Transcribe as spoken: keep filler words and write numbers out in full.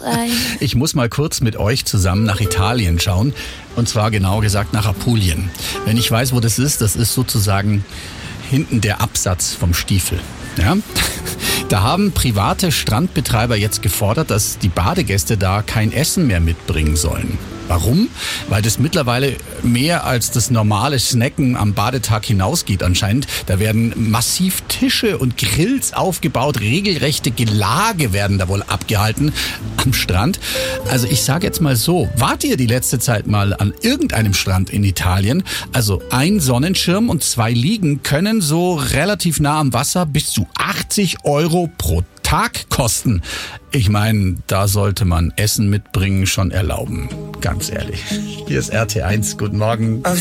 rein. Ich muss mal kurz mit euch zusammen nach Italien schauen. Und zwar genauer gesagt nach Apulien. Wenn ich weiß, wo das ist, das ist sozusagen hinten der Absatz vom Stiefel. Ja? Da haben private Strandbetreiber jetzt gefordert, dass die Badegäste da kein Essen mehr mitbringen sollen. Warum? Weil das mittlerweile mehr als das normale Snacken am Badetag hinausgeht anscheinend. Da werden massiv Tische und Grills aufgebaut, regelrechte Gelage werden da wohl abgehalten am Strand. Also ich sage jetzt mal so, wart ihr die letzte Zeit mal an irgendeinem Strand in Italien? Also ein Sonnenschirm und zwei Liegen können so relativ nah am Wasser bis zu achtzig Euro pro Tag kosten. Ich meine, da sollte man Essen mitbringen schon erlauben. Ganz ehrlich. Hier ist R T eins. Guten Morgen.